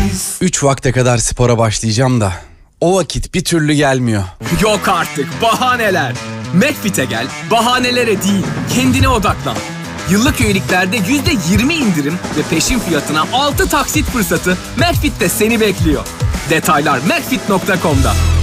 3 vakte kadar spora başlayacağım da o vakit bir türlü gelmiyor. Yok artık bahaneler. McFit'e gel, bahanelere değil, kendine odaklan. Yıllık üyeliklerde %20 indirim ve peşin fiyatına 6 taksit fırsatı McFit'te seni bekliyor. Detaylar McFit.com'da.